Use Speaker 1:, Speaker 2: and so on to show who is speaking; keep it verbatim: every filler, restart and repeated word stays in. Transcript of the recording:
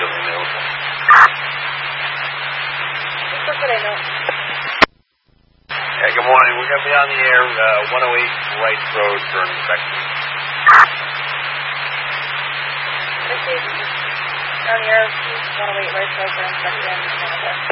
Speaker 1: still available.
Speaker 2: That's what I know.
Speaker 1: Yeah, good morning. We're going to be on the air, uh, one oh eight Rice Road for an inspection.
Speaker 2: This is on the air, one oh eight Rice Road for inspection.